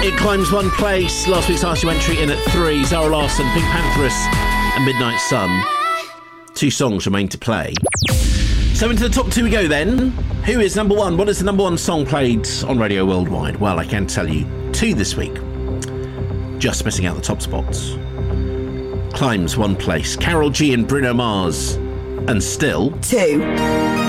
It climbs one place. Last week's Arsenal entry in at 3. Zara Larsson, Pink Pantheress and Midnight Sun. 2 songs remain to play. So into the top 2 we go then. Who is number 1? What is the number 1 song played on Radio Worldwide? Well, I can tell you 2 this week. Just missing out the top spots. Climbs one place. Karol G and Bruno Mars. And still... 2.